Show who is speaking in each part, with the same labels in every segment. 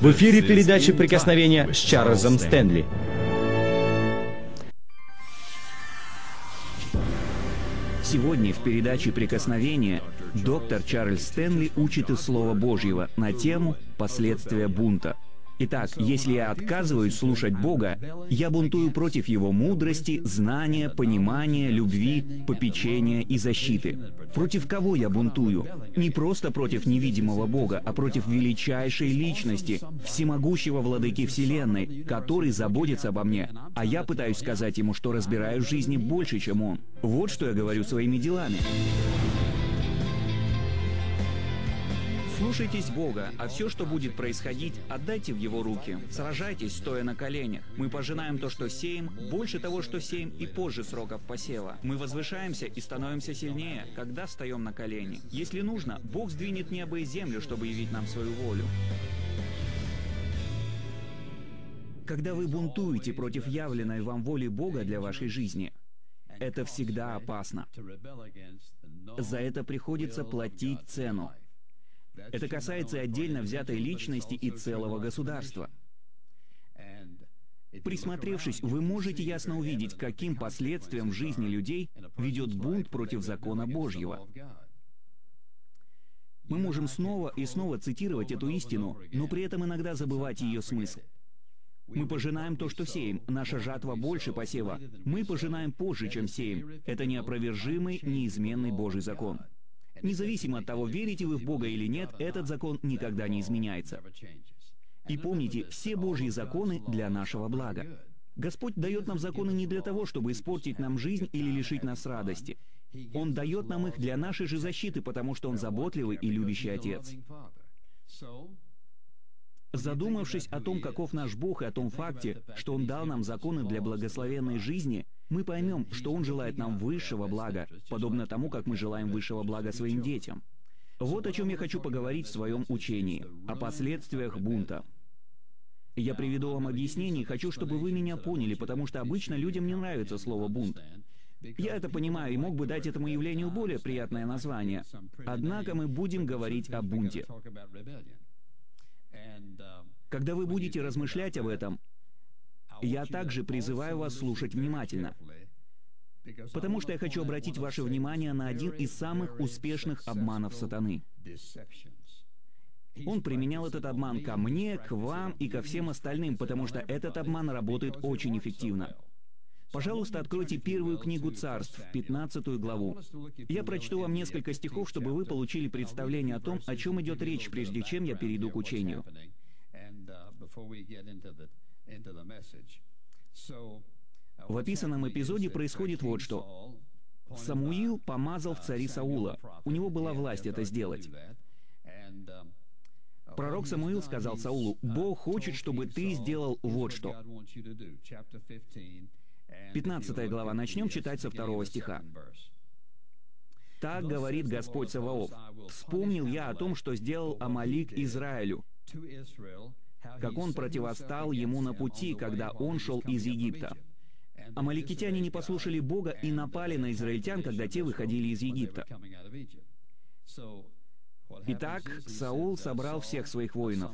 Speaker 1: В эфире передачи «Прикосновение» с Чарльзом Стэнли.
Speaker 2: Сегодня в передаче «Прикосновение» доктор Чарльз Стэнли учит из Слова Божьего на тему «Последствия бунта». Итак, если я отказываюсь слушать Бога, я бунтую против Его мудрости, знания, понимания, любви, попечения и защиты. Против кого я бунтую? Не просто против невидимого Бога, а против величайшей личности, всемогущего владыки Вселенной, который заботится обо мне, а я пытаюсь сказать Ему, что разбираюсь в жизни больше, чем Он. Вот что я говорю своими делами. Слушайтесь Бога, а все, что будет происходить, отдайте в Его руки. Сражайтесь, стоя на коленях. Мы пожинаем то, что сеем, больше того, что сеем, и позже сроков посева. Мы возвышаемся и становимся сильнее, когда встаем на колени. Если нужно, Бог сдвинет небо и землю, чтобы явить нам свою волю. Когда вы бунтуете против явленной вам воли Бога для вашей жизни, это всегда опасно. За это приходится платить цену. Это касается отдельно взятой личности и целого государства. Присмотревшись, вы можете ясно увидеть, к каким последствиям в жизни людей ведет бунт против закона Божьего. Мы можем снова и снова цитировать эту истину, но при этом иногда забывать ее смысл. Мы пожинаем то, что сеем. Наша жатва больше посева. Мы пожинаем позже, чем сеем. Это неопровержимый, неизменный Божий закон. Независимо от того, верите вы в Бога или нет, этот закон никогда не изменяется. И помните, все Божьи законы для нашего блага. Господь дает нам законы не для того, чтобы испортить нам жизнь или лишить нас радости. Он дает нам их для нашей же защиты, потому что Он заботливый и любящий Отец. Задумавшись о том, каков наш Бог, и о том факте, что Он дал нам законы для благословенной жизни, мы поймем, что Он желает нам высшего блага, подобно тому, как мы желаем высшего блага своим детям. Вот о чем я хочу поговорить в своем учении, о последствиях бунта. Я приведу вам объяснение и хочу, чтобы вы меня поняли, потому что обычно людям не нравится слово «бунт». Я это понимаю и мог бы дать этому явлению более приятное название. Однако мы будем говорить о бунте. Когда вы будете размышлять об этом, я также призываю вас слушать внимательно, потому что я хочу обратить ваше внимание на один из самых успешных обманов сатаны. Он применял этот обман ко мне, к вам и ко всем остальным, потому что этот обман работает очень эффективно. Пожалуйста, откройте первую книгу Царств, 15 главу. Я прочту вам несколько стихов, чтобы вы получили представление о том, о чем идет речь, прежде чем я перейду к учению. В описанном эпизоде происходит вот что. Самуил помазал в цари Саула. У него была власть это сделать. Пророк Самуил сказал Саулу: «Бог хочет, чтобы ты сделал вот что». 15 глава. Начнем читать со 2 стиха. «Так говорит Господь Саваоф: вспомнил я о том, что сделал Амалик Израилю, как он противостал ему на пути, когда он шел из Египта. Амаликитяне не послушали Бога и напали на израильтян, когда те выходили из Египта. Итак, Саул собрал всех своих воинов».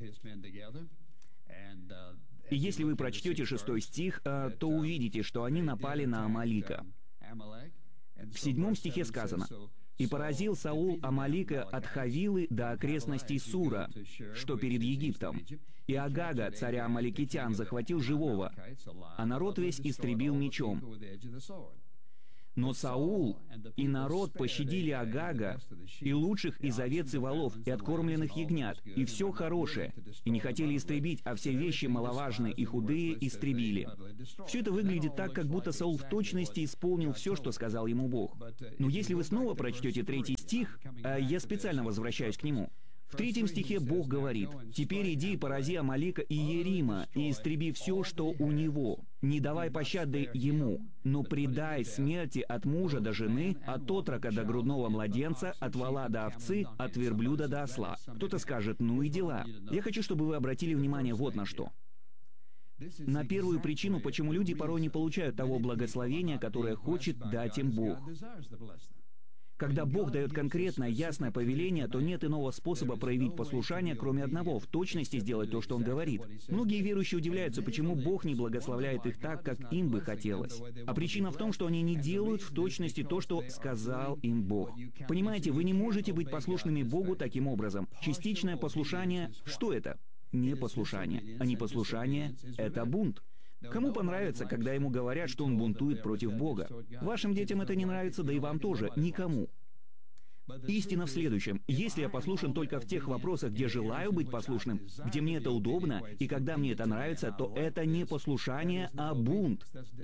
Speaker 2: И если вы прочтете 6 стих, то увидите, что они напали на Амалика. В 7 стихе сказано: «И поразил Саул Амалика от Хавилы до окрестностей Сура, что перед Египтом. И Агага, царя Амаликитян, захватил живого, а народ весь истребил мечом. Но Саул и народ пощадили Агага и лучших из овец и волов, и откормленных ягнят, и все хорошее, и не хотели истребить, а все вещи маловажные и худые истребили». Все это выглядит так, как будто Саул в точности исполнил все, что сказал ему Бог. Но если вы снова прочтете 3 стих, я специально возвращаюсь к нему. В 3 стихе Бог говорит: «Теперь иди и порази Амалика и Ерима, и истреби все, что у него. Не давай пощады ему, но предай смерти от мужа до жены, от отрока до грудного младенца, от вола до овцы, от верблюда до осла». Кто-то скажет: ну и дела. Я хочу, чтобы вы обратили внимание вот на что. На первую причину, почему люди порой не получают того благословения, которое хочет дать им Бог. Когда Бог дает конкретное, ясное повеление, то нет иного способа проявить послушание, кроме одного — в точности сделать то, что Он говорит. Многие верующие удивляются, почему Бог не благословляет их так, как им бы хотелось. А причина в том, что они не делают в точности то, что сказал им Бог. Понимаете, вы не можете быть послушными Богу таким образом. Частичное послушание — что это? Непослушание. А непослушание — это бунт. Кому понравится, когда ему говорят, что он бунтует против Бога? Вашим детям это не нравится, да и вам тоже. Никому. Истина в следующем. Если я послушен только в тех вопросах, где желаю быть послушным, где мне это удобно, и когда мне это нравится, то это не послушание, а бунт.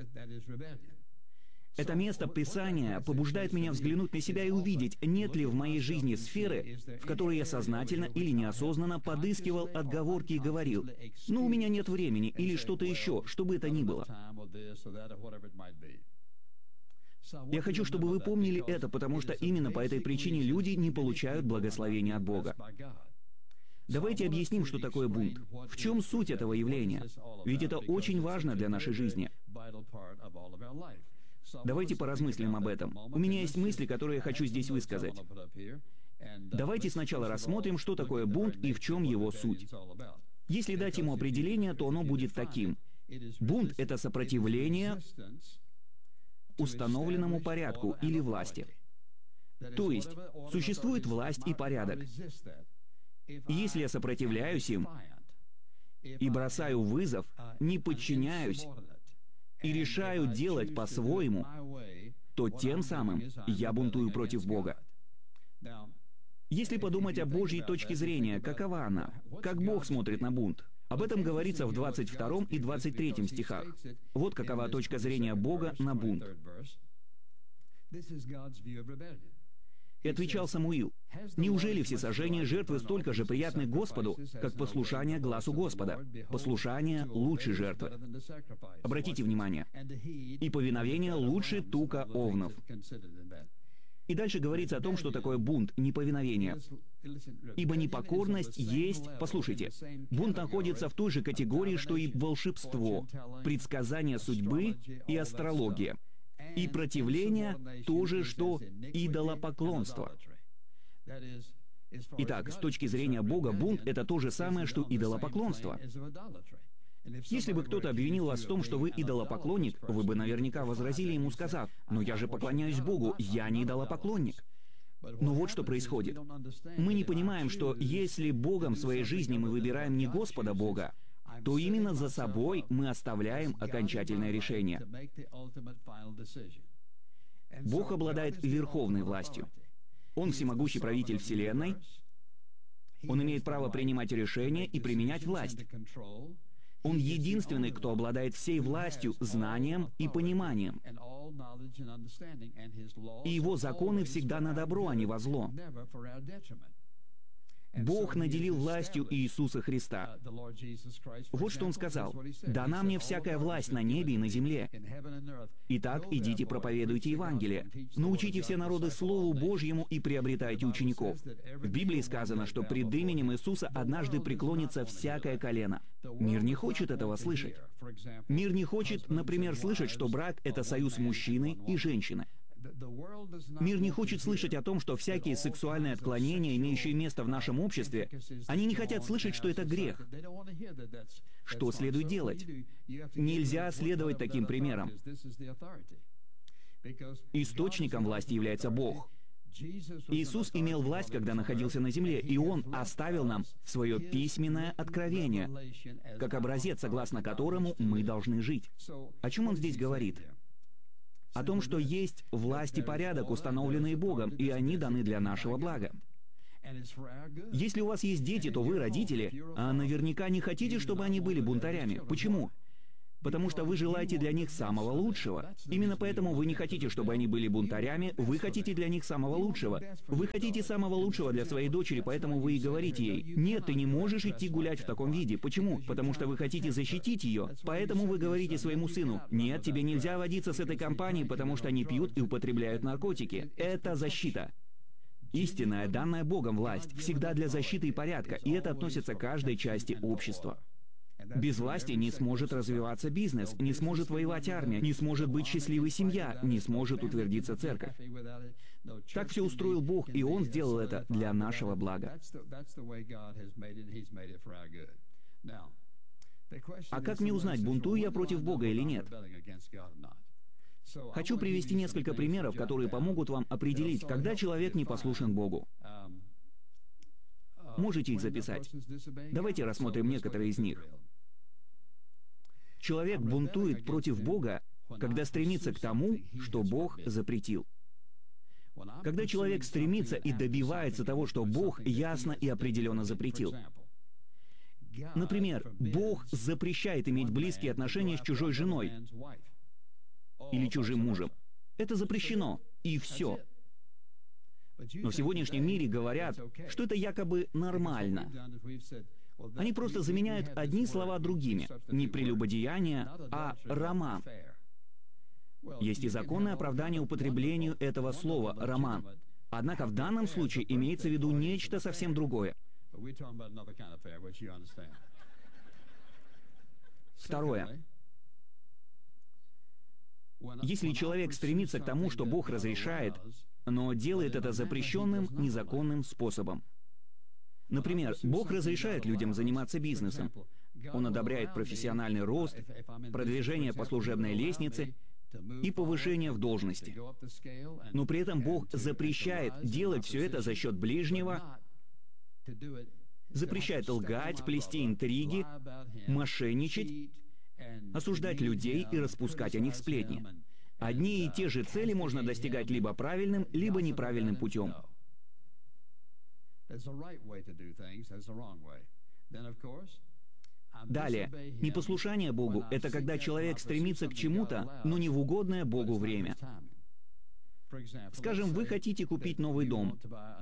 Speaker 2: Это место Писания побуждает меня взглянуть на себя и увидеть, нет ли в моей жизни сферы, в которой я сознательно или неосознанно подыскивал отговорки и говорил: «Ну, у меня нет времени» или что-то еще, что бы это ни было. Я хочу, чтобы вы помнили это, потому что именно по этой причине люди не получают благословения от Бога. Давайте объясним, что такое бунт. В чем суть этого явления? Ведь это очень важно для нашей жизни. Давайте поразмыслим об этом. У меня есть мысли, которые я хочу здесь высказать. Давайте сначала рассмотрим, что такое бунт и в чем его суть. Если дать ему определение, то оно будет таким. Бунт — это сопротивление установленному порядку или власти. То есть, существует власть и порядок. И если я сопротивляюсь им и бросаю вызов, не подчиняюсь и решаю делать по-своему, то тем самым я бунтую против Бога. Если подумать о Божьей точке зрения, какова она? Как Бог смотрит на бунт? Об этом говорится в 22 и 23 стихах. Вот какова точка зрения Бога на бунт. И отвечал Самуил: «Неужели всесожжение жертвы столько же приятны Господу, как послушание гласу Господа? Послушание лучше жертвы». Обратите внимание. «И повиновение лучше тука овнов». И дальше говорится о том, что такое бунт, неповиновение. «Ибо непокорность есть...» Послушайте, бунт находится в той же категории, что и волшебство, предсказание судьбы и астрология. И противление — то же, что идолопоклонство. Итак, с точки зрения Бога, бунт — это то же самое, что идолопоклонство. Если бы кто-то обвинил вас в том, что вы идолопоклонник, вы бы наверняка возразили ему, сказав: «Но я же поклоняюсь Богу, я не идолопоклонник». Но вот что происходит. Мы не понимаем, что если Богом в своей жизни мы выбираем не Господа Бога, то именно за собой мы оставляем окончательное решение. Бог обладает верховной властью. Он всемогущий правитель Вселенной. Он имеет право принимать решения и применять власть. Он единственный, кто обладает всей властью, знанием и пониманием. И его законы всегда на добро, а не во зло. Бог наделил властью Иисуса Христа. Вот что Он сказал: «Дана мне всякая власть на небе и на земле. Итак, идите, проповедуйте Евангелие, научите все народы Слову Божьему и приобретайте учеников». В Библии сказано, что пред именем Иисуса однажды преклонится всякое колено. Мир не хочет этого слышать. Мир не хочет, например, слышать, что брак — это союз мужчины и женщины. Мир не хочет слышать о том, что всякие сексуальные отклонения, имеющие место в нашем обществе, они не хотят слышать, что это грех. Что следует делать? Нельзя следовать таким примерам. Источником власти является Бог. Иисус имел власть, когда находился на земле, и Он оставил нам свое письменное откровение, как образец, согласно которому мы должны жить. О чем Он здесь говорит? О том, что есть власть и порядок, установленные Богом, и они даны для нашего блага. Если у вас есть дети, то вы, родители, наверняка не хотите, чтобы они были бунтарями. Почему? Потому что вы желаете для них самого лучшего. Именно поэтому вы не хотите, чтобы они были бунтарями, вы хотите для них самого лучшего. Вы хотите самого лучшего для своей дочери, поэтому вы и говорите ей: «Нет, ты не можешь идти гулять в таком виде». Почему? Потому что вы хотите защитить ее. Поэтому вы говорите своему сыну: «Нет, тебе нельзя водиться с этой компанией, потому что они пьют и употребляют наркотики». Это защита. Истинная, данная Богом власть, всегда для защиты и порядка, и это относится к каждой части общества. Без власти не сможет развиваться бизнес, не сможет воевать армия, не сможет быть счастливой семья, не сможет утвердиться церковь. Так все устроил Бог, и Он сделал это для нашего блага. А как мне узнать, бунтую я против Бога или нет? Хочу привести несколько примеров, которые помогут вам определить, когда человек не послушен Богу. Можете их записать. Давайте рассмотрим некоторые из них. Человек бунтует против Бога, когда стремится к тому, что Бог запретил. Когда человек стремится и добивается того, что Бог ясно и определенно запретил. Например, Бог запрещает иметь близкие отношения с чужой женой или чужим мужем. Это запрещено, и все. Но в сегодняшнем мире говорят, что это якобы нормально. Они просто заменяют одни слова другими. Не прелюбодеяние, а роман. Есть и законное оправдание употреблению этого слова «роман». Однако в данном случае имеется в виду нечто совсем другое. Второе. Если человек стремится к тому, что Бог разрешает, но делает это запрещенным, незаконным способом. Например, Бог разрешает людям заниматься бизнесом. Он одобряет профессиональный рост, продвижение по служебной лестнице и повышение в должности. Но при этом Бог запрещает делать все это за счет ближнего, запрещает лгать, плести интриги, мошенничать, осуждать людей и распускать о них сплетни. Одни и те же цели можно достигать либо правильным, либо неправильным путем. Далее, непослушание Богу — это когда человек стремится к чему-то, но не в угодное Богу время. Скажем, вы хотите купить новый дом,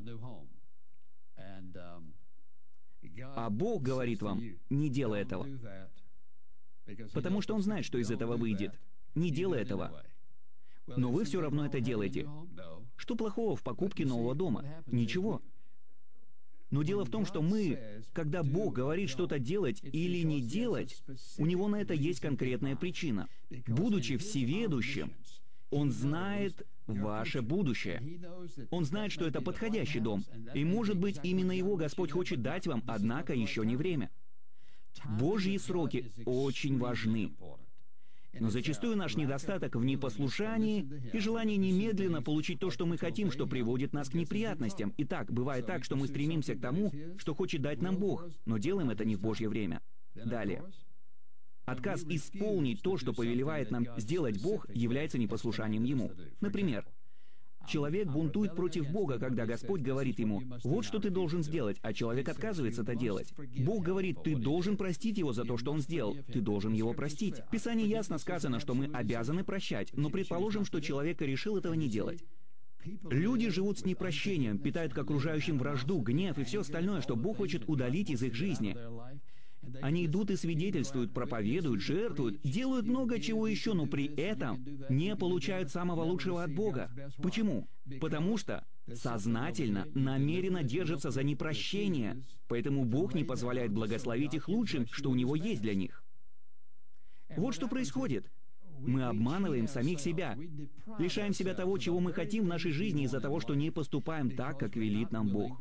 Speaker 2: а Бог говорит вам: не делай этого, потому что Он знает, что из этого выйдет. Не делай этого. Но вы все равно это делаете. Что плохого в покупке нового дома? Ничего. Но дело в том, что когда Бог говорит что-то делать или не делать, у Него на это есть конкретная причина. Будучи всеведущим, Он знает ваше будущее. Он знает, что это подходящий дом. И, может быть, именно его Господь хочет дать вам, однако еще не время. Божьи сроки очень важны. Но зачастую наш недостаток в непослушании и желание немедленно получить то, что мы хотим, что приводит нас к неприятностям. Итак, бывает так, что мы стремимся к тому, что хочет дать нам Бог, но делаем это не в Божье время. Далее. Отказ исполнить то, что повелевает нам сделать Бог, является непослушанием Ему. Например, человек бунтует против Бога, когда Господь говорит ему: «Вот что ты должен сделать», а человек отказывается это делать. Бог говорит: «Ты должен простить его за то, что он сделал. Ты должен его простить». В Писании ясно сказано, что мы обязаны прощать, но предположим, что человек решил этого не делать. Люди живут с непрощением, питают к окружающим вражду, гнев и все остальное, что Бог хочет удалить из их жизни. Они идут и свидетельствуют, проповедуют, жертвуют, делают много чего еще, но при этом не получают самого лучшего от Бога. Почему? Потому что сознательно, намеренно держатся за непрощение, поэтому Бог не позволяет благословить их лучшим, что у Него есть для них. Вот что происходит. Мы обманываем самих себя, лишаем себя того, чего мы хотим в нашей жизни из-за того, что не поступаем так, как велит нам Бог.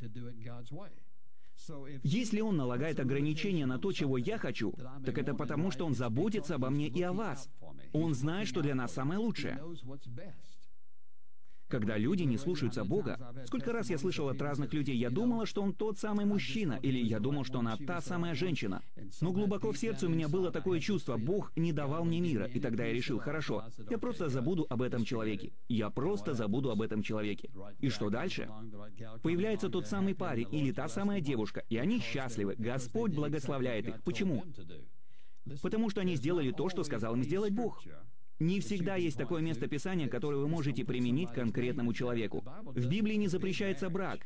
Speaker 2: Если Он налагает ограничения на то, чего я хочу, так это потому, что Он заботится обо мне и о вас. Он знает, что для нас самое лучшее. Когда люди не слушаются Бога, сколько раз я слышал от разных людей: «Я думала, что он тот самый мужчина», или «Я думал, что она та самая женщина». Но глубоко в сердце у меня было такое чувство: Бог не давал мне мира, и тогда я решил: хорошо, я просто забуду об этом человеке. Я просто забуду об этом человеке. И что дальше? Появляется тот самый парень или та самая девушка, и они счастливы. Господь благословляет их. Почему? Потому что они сделали то, что сказал им сделать Бог. Не всегда есть такое место Писания, которое вы можете применить к конкретному человеку. В Библии не запрещается брак.